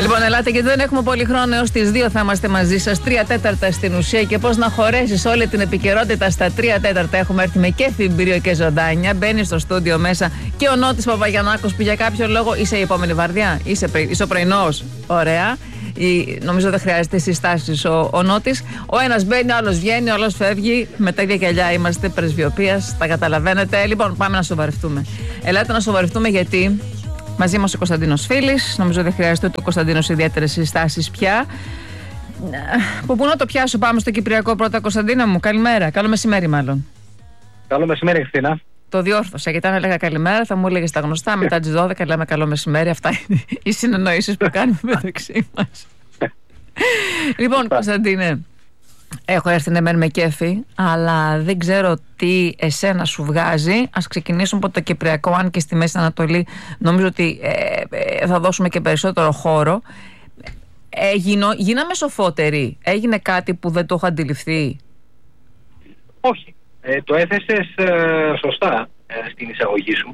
Λοιπόν, ελάτε γιατί δεν έχουμε πολύ χρόνο. Έως τις 2 θα είμαστε μαζί σας. 3/4 στην ουσία. Και πώς να χωρέσεις όλη την επικαιρότητα στα 3/4. Έχουμε έρθει με κέφι, μπύριο και ζωντάνια. Μπαίνει στο στούντιο μέσα και ο Νότης Παπαγιαννάκος που για κάποιο λόγο είσαι η επόμενη βαρδιά. Είσαι ο πρωινός. Ωραία. Νομίζω δεν χρειάζεται συστάσεις ο Νότης. Ο ένας μπαίνει, ο άλλος βγαίνει, ο άλλος φεύγει. Με τα ίδια γυαλιά είμαστε πρεσβειοποίας. Τα καταλαβαίνετε. Λοιπόν, πάμε να σοβαρευτούμε. Ελάτε να σοβαρευτούμε γιατί μαζί μας ο Κωνσταντίνος Φίλης. Νομίζω δεν χρειάζεται ούτε ο Κωνσταντίνος ιδιαίτερες συστάσεις πια. Πού να το πιάσω, πάμε στο Κυπριακό πρώτα, Κωνσταντίνα μου. Καλημέρα. Καλό μεσημέρι, μάλλον. Καλό μεσημέρι, Χριστίνα. Το διόρθωσα, γιατί αν έλεγα καλημέρα θα μου έλεγε τα γνωστά. Μετά τις 12 λέμε καλό μεσημέρι. Αυτά είναι οι συνεννοήσεις που κάνουμε μεταξύ μας. Λοιπόν, Κωνσταντίνε, έχω έρθει ναι μεν με κέφι, αλλά δεν ξέρω τι εσένα σου βγάζει. Ας ξεκινήσουμε από το Κυπριακό, αν και στη Μέση Ανατολή νομίζω ότι θα δώσουμε και περισσότερο χώρο. Γίναμε σοφότεροι, έγινε κάτι που δεν το έχω αντιληφθεί? Όχι. Το έθεσες σωστά στην εισαγωγή σου.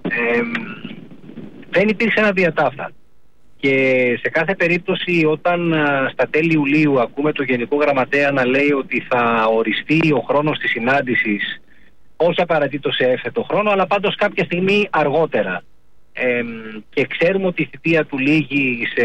Δεν υπήρξε ένα διατάφτα. Και σε κάθε περίπτωση όταν στα τέλη Ιουλίου ακούμε το Γενικό Γραμματέα να λέει ότι θα οριστεί ο χρόνος της συνάντησης, όχι απαραίτητο σε έφετο χρόνο, αλλά πάντως κάποια στιγμή αργότερα, και ξέρουμε ότι η θητεία του λήγει σε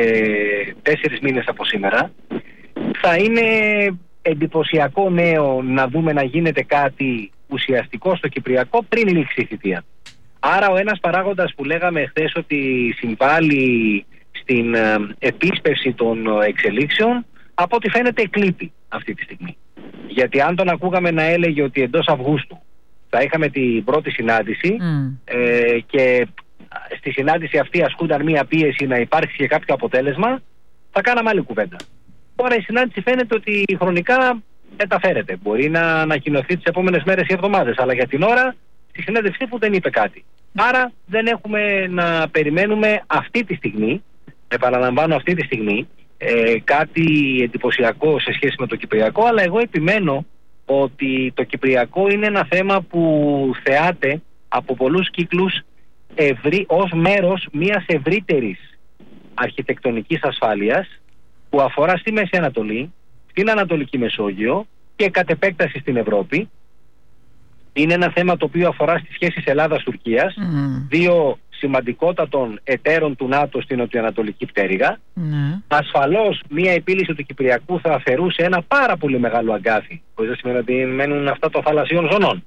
4 μήνες από σήμερα, θα είναι εντυπωσιακό νέο να δούμε να γίνεται κάτι ουσιαστικό στο Κυπριακό πριν λήξει η θητεία. Άρα ο ένας παράγοντας που λέγαμε χθες ότι συμβάλλει στην επίσπευση των εξελίξεων, από ό,τι φαίνεται εκλείπει αυτή τη στιγμή. Γιατί αν τον ακούγαμε να έλεγε ότι εντός Αυγούστου θα είχαμε την πρώτη συνάντηση και στη συνάντηση αυτή ασκούνταν μία πίεση να υπάρξει και κάποιο αποτέλεσμα, θα κάναμε άλλη κουβέντα. Τώρα η συνάντηση φαίνεται ότι χρονικά μεταφέρεται. Μπορεί να ανακοινωθεί τις επόμενες μέρες ή εβδομάδες, αλλά για την ώρα στη συνέντευξη που δεν είπε κάτι. Άρα δεν έχουμε να περιμένουμε αυτή τη στιγμή, επαναλαμβάνω αυτή τη στιγμή, κάτι εντυπωσιακό σε σχέση με το Κυπριακό, αλλά εγώ επιμένω ότι το Κυπριακό είναι ένα θέμα που θεάται από πολλούς κύκλους ως μέρος μιας ευρύτερης αρχιτεκτονικής ασφάλειας που αφορά στη Μέση Ανατολή, στην Ανατολική Μεσόγειο και κατ' επέκταση στην Ευρώπη. Είναι ένα θέμα το οποίο αφορά στις σχέσεις Ελλάδας-Τουρκίας, δύο σημαντικότατων εταίρων του ΝΑΤΟ στην νοτιοανατολική πτέρυγα. Ασφαλώς μια επίλυση του Κυπριακού θα αφαιρούσε ένα πάρα πολύ μεγάλο αγκάθι, χωρίς δεν σημαίνει ότι μένουν αυτά των θαλασσίων ζωνών,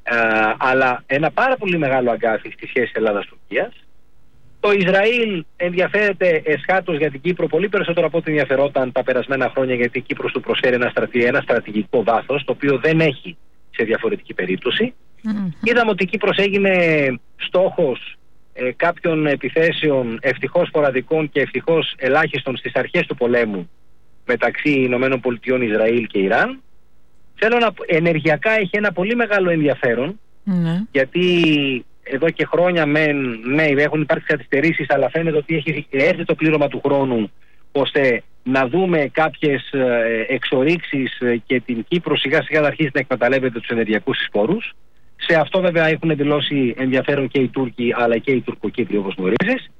αλλά ένα πάρα πολύ μεγάλο αγκάθι στις σχέσεις Ελλάδας-Τουρκίας. Το Ισραήλ ενδιαφέρεται εσχάτως για την Κύπρο πολύ περισσότερο από ό,τι ενδιαφερόταν τα περασμένα χρόνια, γιατί η Κύπρος του προσφέρει ένα στρατηγικό βάθος, το οποίο δεν έχει σε διαφορετική περίπτωση. Είδαμε ότι η Κύπρος έγινε στόχος κάποιων επιθέσεων, ευτυχώς σποραδικών και ευτυχώς ελάχιστων, στις αρχές του πολέμου μεταξύ Ηνωμένων Πολιτειών, Ισραήλ και Ιράν. Θέλω να ενεργειακά έχει ένα πολύ μεγάλο ενδιαφέρον, γιατί εδώ και χρόνια ναι, έχουν υπάρξει καθυστερήσεις, αλλά φαίνεται ότι έχει έρθει το πλήρωμα του χρόνου ώστε να δούμε κάποιες εξορίξεις και την Κύπρο σιγά σιγά να αρχίσει να εκμεταλλεύεται τους ενεργειακούς σπόρους. Σε αυτό βέβαια έχουν δηλώσει ενδιαφέρον και οι Τούρκοι αλλά και οι Τουρκοκύπροι, όπως γνωρίζεις.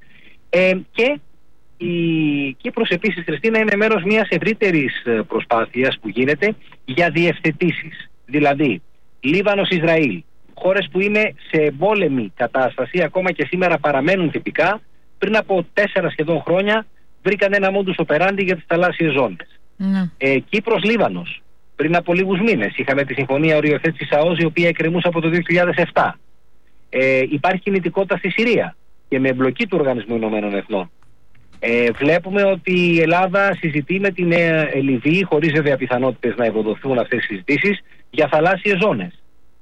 Και η Κύπρος επίσης, Χριστίνα, είναι μέρος μιας ευρύτερης προσπάθειας που γίνεται για διευθετήσεις. Δηλαδή Λίβανος-Ισραήλ, χώρες που είναι σε εμπόλεμη κατάσταση, ακόμα και σήμερα παραμένουν τυπικά, πριν από 4 σχεδόν χρόνια βρήκαν ένα modus operandi για τις θαλάσσιες ζώνες. Κύπρος-Λίβανος, πριν από λίγους μήνες είχαμε τη συμφωνία οριοθέτησης ΑΟΣ, η οποία εκκρεμούσε από το 2007. Υπάρχει κινητικότητα στη Συρία και με εμπλοκή του Οργανισμού Ηνωμένων Εθνών. Βλέπουμε ότι η Ελλάδα συζητεί με την Λιβύη, χωρίς βέβαια πιθανότητες να ευοδοθούν αυτές οι συζητήσεις, για θαλάσσιες ζώνες.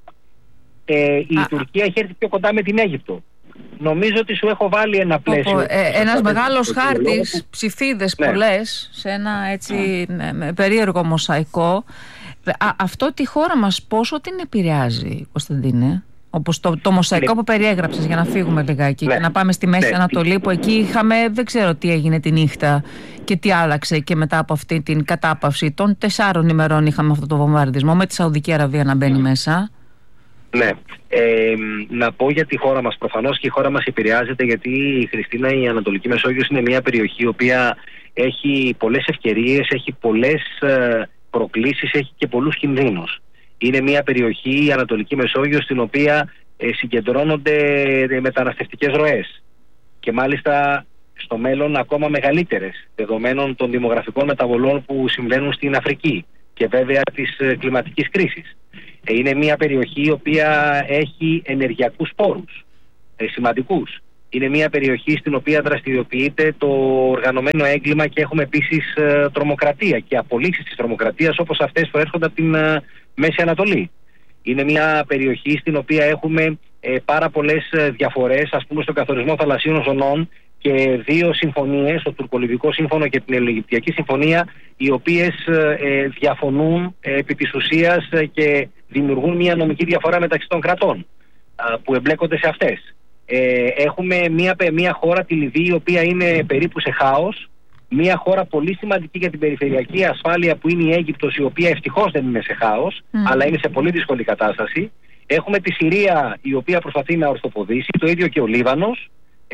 Η Τουρκία έχει έρθει πιο κοντά με την Αίγυπτο. Νομίζω ότι σου έχω βάλει ένα πλαίσιο. Ένας μεγάλος χάρτης, ψηφίδες πολλές, σε ένα έτσι περίεργο μοσαϊκό. Αυτό τη χώρα μας πόσο την επηρεάζει, Κωνσταντίνε? Όπως το μοσαϊκό που περιέγραψες, για να φύγουμε λιγάκι και να πάμε στη Μέση Ανατολή, που εκεί είχαμε, δεν ξέρω τι έγινε τη νύχτα και τι άλλαξε, και μετά από αυτή την κατάπαυση των 4 ημερών είχαμε αυτό το βομβαρδισμό με τη Σαουδική Αραβία να μπαίνει μέσα. Ναι. Να πω για τη χώρα μας. Προφανώς και η χώρα μας επηρεάζεται, γιατί, Χριστίνα, η Ανατολική Μεσόγειος είναι μια περιοχή η οποία έχει πολλές ευκαιρίες, έχει πολλές προκλήσεις, έχει και πολλούς κινδύνους. Είναι μια περιοχή, η Ανατολική Μεσόγειος, στην οποία συγκεντρώνονται μεταναστευτικές ροές, και μάλιστα στο μέλλον ακόμα μεγαλύτερες, δεδομένων των δημογραφικών μεταβολών που συμβαίνουν στην Αφρική και βέβαια της κλιματικής κρίσης. Είναι μια περιοχή η οποία έχει ενεργειακούς πόρους σημαντικούς. Είναι μια περιοχή στην οποία δραστηριοποιείται το οργανωμένο έγκλημα και έχουμε επίσης τρομοκρατία και απολύσεις της τρομοκρατίας, όπως αυτές που έρχονται από την Μέση Ανατολή. Είναι μια περιοχή στην οποία έχουμε πάρα πολλές διαφορές, ας πούμε, στον καθορισμό θαλασσίων ζωνών, και δύο συμφωνίες, το Τουρκολιβικό Σύμφωνο και την Ελληνογυπτιακή Συμφωνία, οι οποίες διαφωνούν επί της ουσίας και δημιουργούν μια νομική διαφορά μεταξύ των κρατών που εμπλέκονται σε αυτές. Έχουμε μια χώρα, τη Λιβύη, η οποία είναι περίπου σε χάος. Μια χώρα πολύ σημαντική για την περιφερειακή ασφάλεια, που είναι η Αίγυπτος, η οποία ευτυχώς δεν είναι σε χάος, αλλά είναι σε πολύ δύσκολη κατάσταση. Έχουμε τη Συρία, η οποία προσπαθεί να ορθοποδήσει, το ίδιο και ο Λίβανος.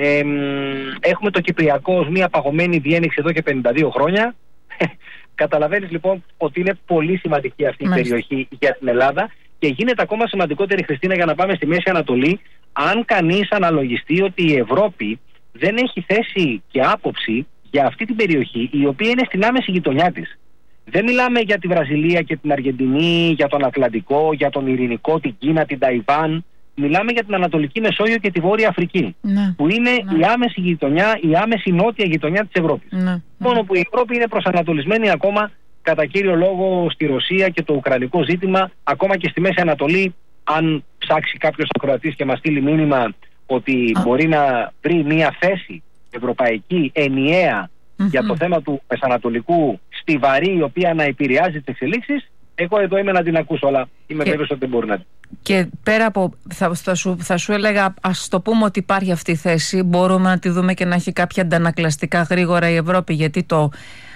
Έχουμε το Κυπριακό ως μια παγωμένη διένεξη εδώ και 52 χρόνια. Καταλαβαίνεις λοιπόν ότι είναι πολύ σημαντική αυτή η περιοχή για την Ελλάδα, και γίνεται ακόμα σημαντικότερη, Χριστίνα, για να πάμε στη Μέση Ανατολή, αν κανείς αναλογιστεί ότι η Ευρώπη δεν έχει θέση και άποψη για αυτή την περιοχή, η οποία είναι στην άμεση γειτονιά της. Δεν μιλάμε για τη Βραζιλία και την Αργεντινή, για τον Ατλαντικό, για τον Ειρηνικό, την Κίνα, την Ταϊβάν. Μιλάμε για την Ανατολική Μεσόγειο και τη Βόρεια Αφρική, που είναι η άμεση γειτονιά, η άμεση νότια γειτονιά της Ευρώπης. Μόνο που η Ευρώπη είναι προσανατολισμένη ακόμα κατά κύριο λόγο στη Ρωσία και το ουκρανικό ζήτημα, ακόμα και στη Μέση Ανατολή. Αν ψάξει κάποιος ακροατής και μας στείλει μήνυμα ότι μπορεί να βρει μια θέση ευρωπαϊκή ενιαία για το θέμα του Μεσανατολικού, στιβαρή, η οποία να επηρεάζει τις εξελίξεις, εγώ εδώ είμαι να την ακούσω, αλλά είμαι βέβαιος ότι δεν μπορεί να την. Και πέρα από, θα σου έλεγα, ας το πούμε ότι υπάρχει αυτή η θέση, μπορούμε να τη δούμε και να έχει κάποια αντανακλαστικά γρήγορα η Ευρώπη, γιατί το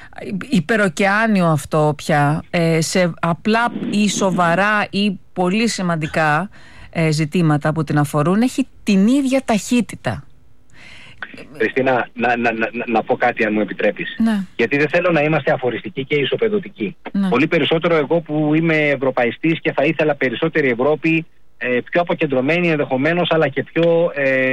υπεροκεάνιο αυτό πια σε απλά ή σοβαρά ή πολύ σημαντικά ζητήματα που την αφορούν έχει την ίδια ταχύτητα. Χριστίνα, να πω κάτι, αν μου επιτρέπεις. Ναι. Γιατί δεν θέλω να είμαστε αφοριστικοί και ισοπεδωτικοί. Ναι. Πολύ περισσότερο εγώ που είμαι ευρωπαϊστής και θα ήθελα περισσότερη Ευρώπη, πιο αποκεντρωμένη ενδεχομένως, αλλά και πιο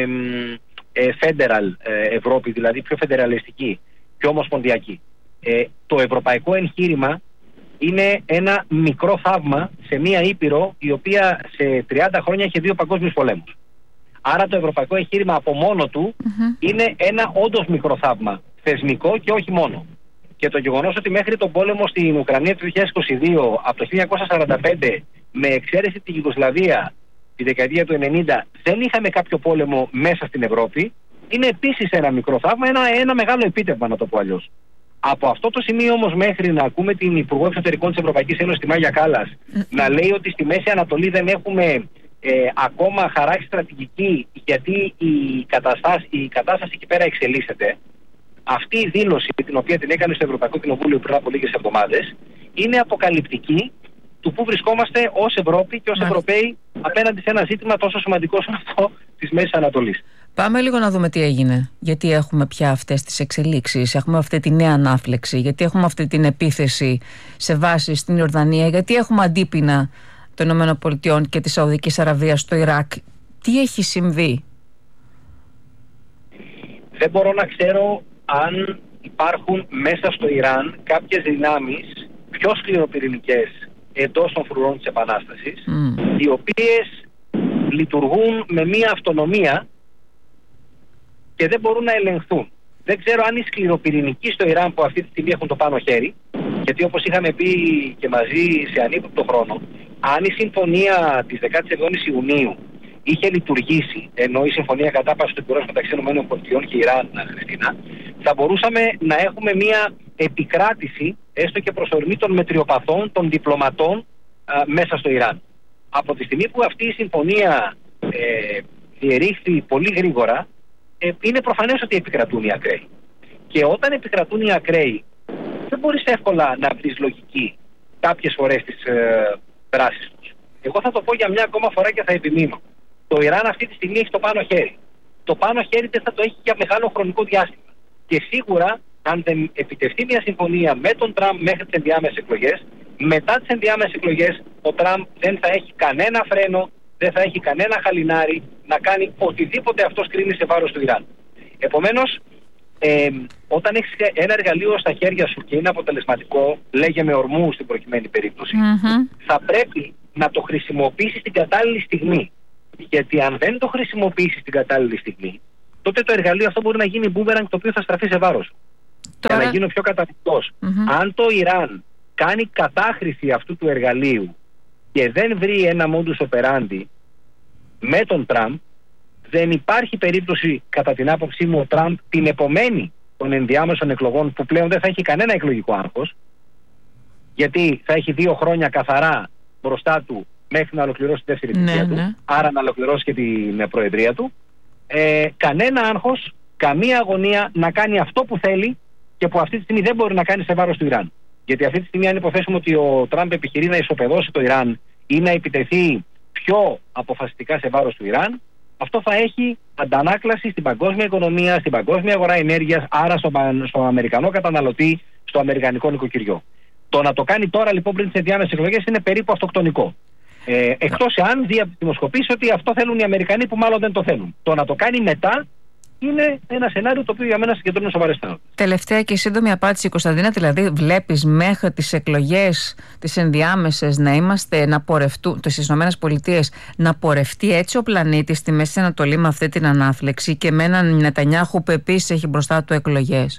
federal Ευρώπη, δηλαδή πιο φεντεραλιστική, πιο ομοσπονδιακή. Το ευρωπαϊκό εγχείρημα είναι ένα μικρό θαύμα σε μία ήπειρο η οποία σε 30 χρόνια έχει 2 παγκόσμιους πολέμους. Άρα το ευρωπαϊκό εγχείρημα από μόνο του είναι ένα όντως μικρό θαύμα, θεσμικό και όχι μόνο. Και το γεγονός ότι μέχρι τον πόλεμο στην Ουκρανία του 2022, από το 1945, με εξαίρεση τη Ιουγκοσλαβία τη δεκαετία του 90, δεν είχαμε κάποιο πόλεμο μέσα στην Ευρώπη, είναι επίσης ένα μικρό θαύμα, ένα μεγάλο επίτευγμα, να το πω αλλιώς. Από αυτό το σημείο όμως μέχρι να ακούμε την Υπουργό Εξωτερικών της Ευρωπαϊκής Ένωσης, τη Μάγια Κάλλας, να λέει ότι στη Μέση Ανατολή δεν έχουμε ακόμα χαράξει στρατηγική, γιατί η κατάσταση εκεί πέρα εξελίσσεται. Αυτή η δήλωση, την οποία την έκανε στο Ευρωπαϊκό Κοινοβούλιο πριν από λίγες εβδομάδες, είναι αποκαλυπτική του πού βρισκόμαστε ως Ευρώπη και ως Ευρωπαίοι απέναντι σε ένα ζήτημα τόσο σημαντικό σαν αυτό της Μέσης Ανατολής. Πάμε λίγο να δούμε τι έγινε. Γιατί έχουμε πια αυτές τις εξελίξεις, έχουμε αυτή τη νέα ανάφλεξη, γιατί έχουμε αυτή την επίθεση σε βάση στην Ιορδανία, γιατί έχουμε αντίπεινα των ΗΠΑ και της Σαουδικής Αραβίας στο Ιράκ. Τι έχει συμβεί? Δεν μπορώ να ξέρω αν υπάρχουν μέσα στο Ιράν κάποιες δυνάμεις πιο σκληροπυρηνικές εντός των φρουρών της Επανάστασης, οι οποίες λειτουργούν με μία αυτονομία και δεν μπορούν να ελεγχθούν. Δεν ξέρω αν οι σκληροπυρηνικοί στο Ιράν, που αυτή τη στιγμή έχουν το πάνω χέρι, γιατί όπως είχαμε πει και μαζί σε ανύποπτο χρόνο, αν η συμφωνία της 17ης Ιουνίου είχε λειτουργήσει, ενώ η συμφωνία κατάπαυσης του πυρός μεταξύ ΗΠΑ και Ιράν, Χριστίνα, θα μπορούσαμε να έχουμε μια επικράτηση, έστω και προσωρινή, των μετριοπαθών, των διπλωματών μέσα στο Ιράν. Από τη στιγμή που αυτή η συμφωνία διερήχθη πολύ γρήγορα, είναι προφανές ότι επικρατούν οι ακραίοι. Και όταν επικρατούν οι ακραίοι, δεν μπορείς εύκολα να βρεις λογική κάποιες φορές τις δράσεις τους. εγώ θα το πω για μια ακόμα φορά και θα επιμείνω. Το Ιράν αυτή τη στιγμή έχει το πάνω χέρι. Το πάνω χέρι δεν θα το έχει για μεγάλο χρονικό διάστημα. Και σίγουρα, αν δεν επιτευχθεί μια συμφωνία με τον Τραμπ μέχρι τις ενδιάμεσες εκλογές, μετά τις ενδιάμεσες εκλογές ο Τραμπ δεν θα έχει κανένα φρένο, δεν θα έχει κανένα χαλινάρι να κάνει οτιδήποτε αυτός κρίνει σε βάρος του Ιράν. Επομένως, όταν έχεις ένα εργαλείο στα χέρια σου και είναι αποτελεσματικό, λέγε με ορμού στην προκειμένη περίπτωση, θα πρέπει να το χρησιμοποιήσεις την κατάλληλη στιγμή. Γιατί αν δεν το χρησιμοποιήσεις την κατάλληλη στιγμή, τότε το εργαλείο αυτό μπορεί να γίνει boomerang το οποίο θα στραφεί σε βάρος. Για να γίνω πιο κατανοητός. Αν το Ιράν κάνει κατάχρηση αυτού του εργαλείου και δεν βρει ένα modus operandi με τον Τραμπ, δεν υπάρχει περίπτωση, κατά την άποψή μου, ο Τραμπ την επομένη των ενδιάμεσων εκλογών, που πλέον δεν θα έχει κανένα εκλογικό άγχος, γιατί θα έχει 2 χρόνια καθαρά μπροστά του μέχρι να ολοκληρώσει τη δεύτερη θητεία του, άρα να ολοκληρώσει και την προεδρία του, κανένα άγχος, καμία αγωνία να κάνει αυτό που θέλει και που αυτή τη στιγμή δεν μπορεί να κάνει σε βάρος του Ιράν. Γιατί αυτή τη στιγμή, αν υποθέσουμε ότι ο Τραμπ επιχειρεί να ισοπεδώσει το Ιράν ή να επιτεθεί πιο αποφασιστικά σε βάρος του Ιράν, αυτό θα έχει αντανάκλαση στην παγκόσμια οικονομία, στην παγκόσμια αγορά ενέργειας, άρα στον Αμερικανό καταναλωτή, στο αμερικανικό νοικοκυριό. Το να το κάνει τώρα λοιπόν πριν τις ενδιάμεσες εκλογές είναι περίπου αυτοκτονικό. Εκτός αν δει από τη δημοσκοπήση ότι αυτό θέλουν οι Αμερικανοί που μάλλον δεν το θέλουν. Το να το κάνει μετά είναι ένα σενάριο το οποίο για μένα συγκεντρώνει σοβαρές πιθανότητες. Τελευταία και σύντομη απάντηση, Κωνσταντίνα. Δηλαδή, βλέπεις μέχρι τις εκλογές τις ενδιάμεσες να πορευτούν στις ΗΠΑ, να πορευτεί έτσι ο πλανήτης στη Μέση Ανατολή με αυτή την ανάφλεξη και με έναν Νετανιάχου που επίσης έχει μπροστά του εκλογές?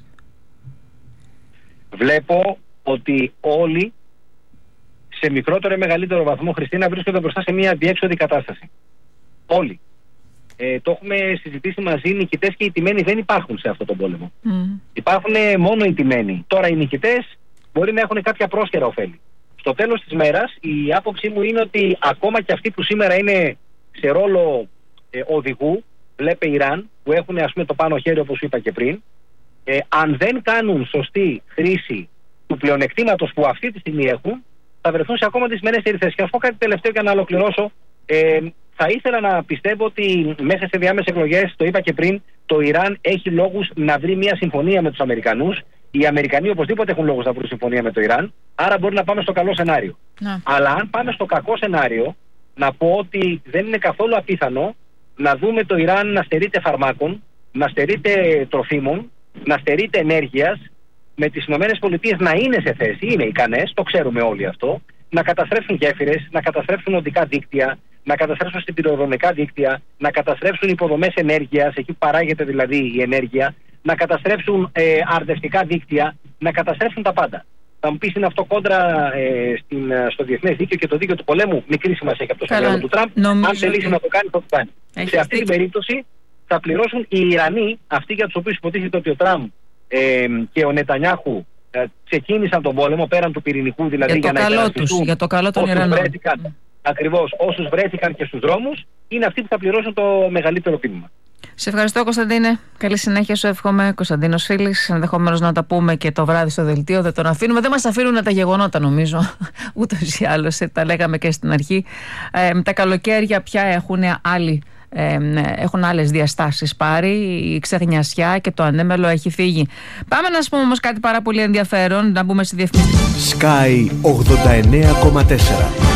Βλέπω ότι όλοι σε μικρότερο ή μεγαλύτερο βαθμό, Χριστίνα, βρίσκονται μπροστά σε μια αδιέξοδη κατάσταση. Όλοι. Το έχουμε συζητήσει μαζί, οι νικητές και οι τιμένοι δεν υπάρχουν σε αυτόν τον πόλεμο. Υπάρχουν μόνο οι τιμένοι. Τώρα οι νικητές μπορεί να έχουν κάποια πρόσκαιρα ωφέλη. Στο τέλος της μέρας η άποψή μου είναι ότι ακόμα και αυτοί που σήμερα είναι σε ρόλο οδηγού, βλέπε Ιράν, που έχουν ας πούμε το πάνω χέρι όπως είπα και πριν, αν δεν κάνουν σωστή χρήση του πλεονεκτήματος που αυτή τη στιγμή έχουν, θα βρεθούν σε ακόμα δυσμενέστερη θέση. Και να πω κάτι τελευταίο για να ολοκληρώσω. Θα ήθελα να πιστεύω ότι μέσα σε διάμεσες εκλογές, το είπα και πριν, το Ιράν έχει λόγους να βρει μια συμφωνία με τους Αμερικανούς. Οι Αμερικανοί οπωσδήποτε έχουν λόγους να βρουν συμφωνία με το Ιράν. Άρα μπορεί να πάμε στο καλό σενάριο. Αλλά αν πάμε στο κακό σενάριο, να πω ότι δεν είναι καθόλου απίθανο να δούμε το Ιράν να στερείται φαρμάκων, να στερείται τροφίμων, να στερείται ενέργειας, με τις ΗΠΑ να είναι σε θέση, είναι ικανές, το ξέρουμε όλοι αυτό, να καταστρέψουν γέφυρες, να καταστρέψουν οδικά δίκτυα, να καταστρέψουν συμπυροδρομικά δίκτυα, να καταστρέψουν υποδομές ενέργειας, εκεί που παράγεται δηλαδή η ενέργεια, να καταστρέψουν αρδευτικά δίκτυα, να καταστρέψουν τα πάντα. Θα μου πεις, είναι αυτό κόντρα στο διεθνές δίκαιο και το δίκαιο του πολέμου? Μικρή σημασία έχει από το σενάριο του Τραμπ. Αν θελήσει να το κάνει, θα το κάνει. Σε αυτή την περίπτωση θα πληρώσουν οι Ιρανοί, αυτοί για τους οποίους υποτίθεται ότι ο Τραμπ και ο Νετανιάχου ξεκίνησαν τον πόλεμο πέραν του πυρηνικού, δηλαδή για να υπερασπιστούν για το καλό των Ιρανών. Ακριβώς, όσους βρέθηκαν και στους δρόμους, είναι αυτοί που θα πληρώσουν το μεγαλύτερο τίμημα. Σε ευχαριστώ, Κωνσταντίνε. Καλή συνέχεια σου εύχομαι. Κωνσταντίνος Φίλης. Ενδεχομένως να τα πούμε και το βράδυ στο δελτίο. Δεν τον αφήνουμε. Δεν μας αφήνουν τα γεγονότα, νομίζω. Ούτως ή άλλως. Τα λέγαμε και στην αρχή. Τα καλοκαίρια πια έχουν άλλες διαστάσεις πάρει. Η ξεχνιασιά και το ανέμελο έχει φύγει. Πάμε να σας πούμε όμως κάτι πάρα πολύ ενδιαφέρον. Να μπούμε στη διαφημιστική. Sky 89,4.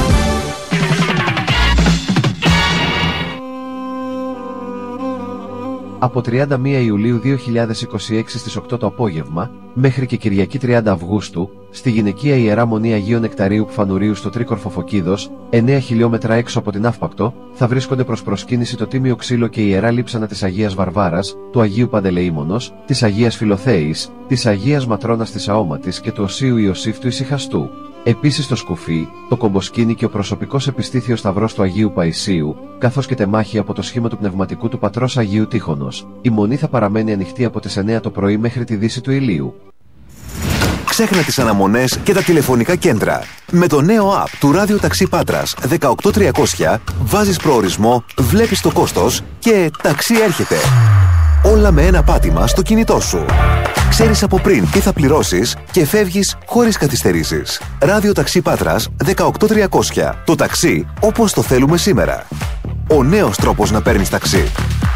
Από 31 Ιουλίου 2026 στις 8 το απόγευμα, μέχρι και Κυριακή 30 Αυγούστου, στη γυναικεία Ιερά Μονή Αγίου Νεκταρίου Πφανουρίου στο Τρίκορφο Φωκίδος, 9 χιλιόμετρα έξω από την Αύπακτο, θα βρίσκονται προς προσκύνηση το Τίμιο Ξύλο και η Ιερά Λείψανα της Αγίας Βαρβάρας, του Αγίου Παντελεήμονος, της Αγίας Φιλοθέης, της Αγίας Ματρώνας της Αόματης και του Οσίου Ιωσήφ του Ησυχαστού. Επίσης το σκουφί, το κομποσκίνι και ο προσωπικός επιστήθιος σταυρός του Αγίου Παϊσίου, καθώς και τεμάχη από το σχήμα του πνευματικού του πατρός Αγίου Τείχωνος. Η μονή θα παραμένει ανοιχτή από τις 9 το πρωί μέχρι τη δύση του ηλίου. Ξέχνα τις αναμονές και τα τηλεφωνικά κέντρα. Με το νέο app του Ράδιο Ταξί Πάτρας 18300 βάζεις προορισμό, βλέπεις το κόστος και ταξί έρχεται. Όλα με ένα πάτημα στο κινητό σου. Ξέρεις από πριν τι θα πληρώσεις και φεύγεις χωρίς καθυστερήσεις. Ράδιο Ταξί Πάτρας 18300. Το ταξί όπως το θέλουμε σήμερα. Ο νέος τρόπος να παίρνεις ταξί.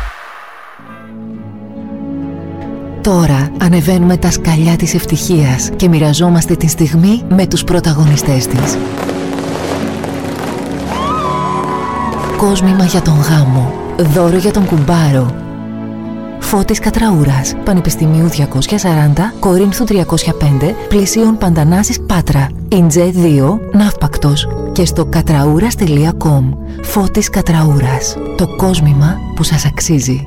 Τώρα ανεβαίνουμε τα σκαλιά της ευτυχίας και μοιραζόμαστε τη στιγμή με τους πρωταγωνιστές της. Κόσμημα για τον γάμο. Δώρο για τον κουμπάρο. Φώτης Κατραούρας, Πανεπιστημίου 240, Κορίνθου 305, Πλησίων Παντανάσης Πάτρα. Ιντζέ 2, Ναύπακτος. Και στο κατραούρας.com. Φώτης Κατραούρας. Το κόσμημα που σας αξίζει.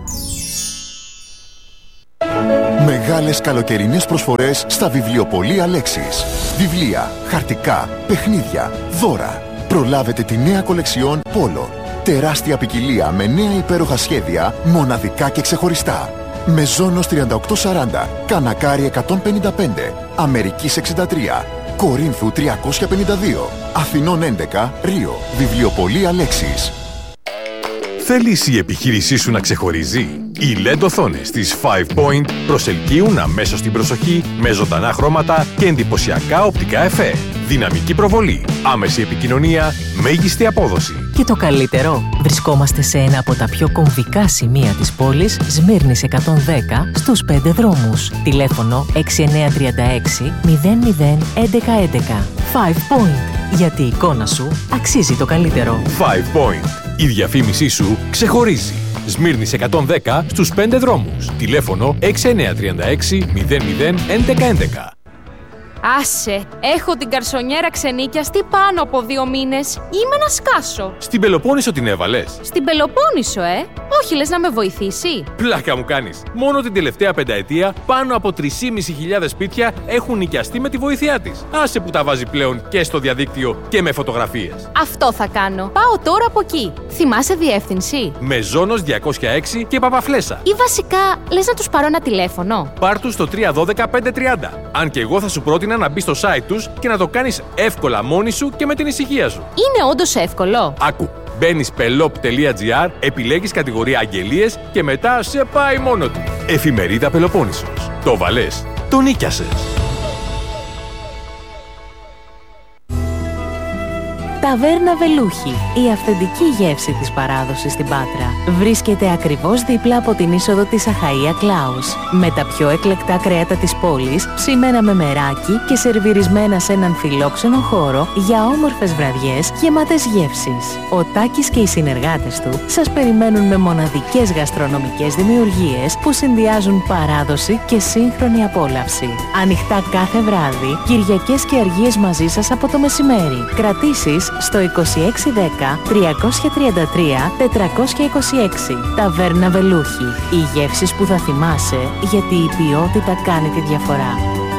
Μεγάλες καλοκαιρινές προσφορές στα βιβλιοπωλεία Λέξης. Βιβλία, χαρτικά, παιχνίδια, δώρα. Προλάβετε τη νέα κολεξιόν Πόλο. Τεράστια ποικιλία με νέα υπέροχα σχέδια, μοναδικά και ξεχωριστά. Μεζόνος 3840, Κανακάρι 155, Αμερικής 63, Κορίνθου 352, Αθηνών 11, Ρίο. Βιβλιοπωλεία Λέξης. Θέλεις η επιχείρησή σου να ξεχωρίζει? Οι LED οθόνες της 5 Point προσελκύουν αμέσως την προσοχή με ζωντανά χρώματα και εντυπωσιακά οπτικά εφέ. Δυναμική προβολή, άμεση επικοινωνία, μέγιστη απόδοση. Και το καλύτερο, βρισκόμαστε σε ένα από τα πιο κομβικά σημεία της πόλης, Σμύρνης 110, στους 5 δρόμους. Τηλέφωνο 6936 00 1111. 5 Point. Γιατί η εικόνα σου αξίζει το καλύτερο. 5 Point. Η διαφήμισή σου ξεχωρίζει. Σμύρνης 110 στους 5 δρόμους. Τηλέφωνο 6936 00 1111. Άσε, έχω την καρσονιέρα ξενίκιαστη πάνω από 2 μήνες. Είμαι να σκάσω. Στην Πελοπόννησο την έβαλες? Στην Πελοπόννησο, Όχι, λες να με βοηθήσει? Πλάκα μου κάνεις. Μόνο την τελευταία πενταετία πάνω από 3.500 σπίτια έχουν νοικιαστεί με τη βοήθειά της. Άσε που τα βάζει πλέον και στο διαδίκτυο και με φωτογραφίες. Αυτό θα κάνω. Πάω τώρα από εκεί. Θυμάσαι διεύθυνση? Μεζόνος 206 και Παπαφλέσσα. Ή βασικά, λες να τους πάρω ένα τηλέφωνο? Πάρ' τους στο 312 530. Αν και εγώ θα σου πρότεινα να μπεις στο site τους και να το κάνεις εύκολα μόνη σου και με την ησυχία σου. Είναι όντως εύκολο? Άκου. Μπαίνεις pelop.gr, επιλέγεις κατηγορία αγγελίες και μετά σε πάει μόνο του. Εφημερίδα Πελοπόννησος. Το βαλές. Το νίκιασες. Ταβέρνα Βελούχη, η αυθεντική γεύση της παράδοσης στην Πάτρα. Βρίσκεται ακριβώς δίπλα από την είσοδο της Αχαΐα Κλάους. Με τα πιο εκλεκτά κρέατα της πόλης, ψημένα με μεράκι και σερβιρισμένα σε έναν φιλόξενο χώρο για όμορφες βραδιές γεμάτες γεύσεις. Ο Τάκης και οι συνεργάτες του σας περιμένουν με μοναδικές γαστρονομικές δημιουργίες που συνδυάζουν παράδοση και σύγχρονη απόλαυση. Ανοιχτά κάθε βράδυ, Κυριακές και Αργίες μαζί σας από το μεσημέρι. Κρατήσεις στο 2610 333 426. Ταβέρνα Βελούχη. Οι γεύσεις που θα θυμάσαι, γιατί η ποιότητα κάνει τη διαφορά.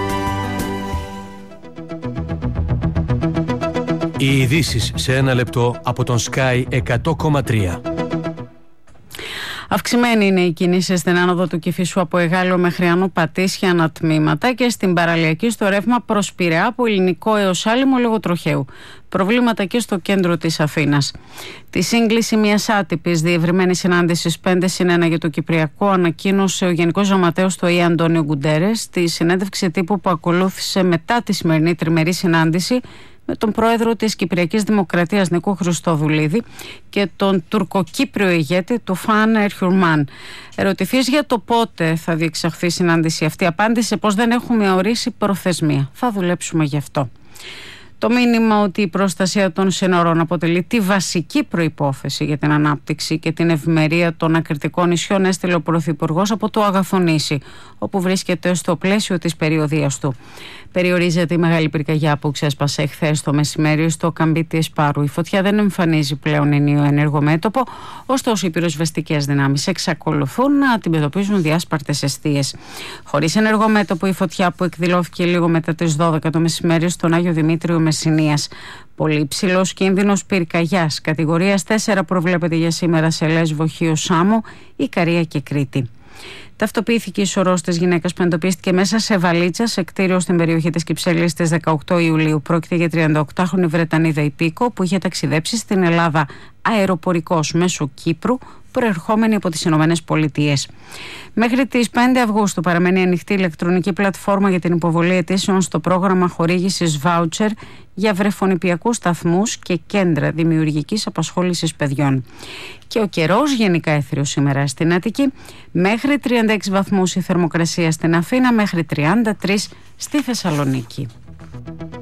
Οι ειδήσεις σε 1 λεπτό από τον Sky 100,3. Αυξημένη είναι η κίνηση στην άνοδο του Κηφισού από Εγάλεο μέχρι Ανού Πατήσια ανατμήματα και στην παραλιακή στο ρεύμα προς Πειραιά από Ελληνικό έως Άλυμο λόγω τροχαίου. Προβλήματα και στο κέντρο της Αθήνας. Τη σύγκληση μιας άτυπης διευρυμένης συνάντησης 5+1 για το Κυπριακό ανακοίνωσε ο Γενικός Γραμματέος του ΟΗΕ Αντώνιο Γκουντέρες στη συνέντευξη τύπου που ακολούθησε μετά τη σημερινή τριμερή συνάντηση με τον πρόεδρο της Κυπριακής Δημοκρατίας Νίκο Χριστοδουλίδη και τον τουρκοκύπριο ηγέτη του Φαν Ερχιουρμάν. Ερωτηθείς για το πότε θα διεξαχθεί η συνάντηση αυτή, απάντησε πως δεν έχουμε ορίσει προθεσμία. Θα δουλέψουμε γι' αυτό. Το μήνυμα ότι η προστασία των σύνορων αποτελεί τη βασική προϋπόθεση για την ανάπτυξη και την ευημερία των ακριτικών νησιών έστειλε ο Πρωθυπουργός από το Αγαθονήσι, όπου βρίσκεται στο πλαίσιο της περιοδίας του. Περιορίζεται η μεγάλη πυρκαγιά που ξέσπασε χθες το μεσημέρι στο Καμπίτι Εσπάρου. Η φωτιά δεν εμφανίζει πλέον ενίο ενέργο μέτωπο, ωστόσο οι πυροσβεστικές δυνάμεις εξακολουθούν να αντιμετωπίζουν διάσπαρτες εστίες. Χωρίς ενεργό μέτωπο, η φωτιά που εκδηλώθηκε λίγο μετά τις 12 το μεσημέρι στον Άγιο Δημήτριο Μεσσηνίας. Πολύ υψηλός κίνδυνος πυρκαγιάς. Κατηγορίας 4 προβλέπεται για σήμερα σε Λέσβο, Χίο, Σάμο, Ικαρία και Κρήτη. Ταυτοποιήθηκε η σωρός της γυναίκας που εντοπίστηκε μέσα σε βαλίτσα σε κτίριο στην περιοχή της Κυψέλης στις 18 Ιουλίου. Πρόκειται για 38χρονη Βρετανίδα υπήκο που είχε ταξιδέψει στην Ελλάδα αεροπορικός μέσω Κύπρου προερχόμενοι από τις Ηνωμένες Πολιτείες. Μέχρι τις 5 Αυγούστου παραμένει ανοιχτή ηλεκτρονική πλατφόρμα για την υποβολή αιτήσεων στο πρόγραμμα χορήγησης voucher για βρεφονηπιακούς σταθμούς και κέντρα δημιουργικής απασχόλησης παιδιών. Και ο καιρός γενικά έθριος σήμερα στην Αττική, μέχρι 36 βαθμούς η θερμοκρασία στην Αθήνα, μέχρι 33 στη Θεσσαλονίκη.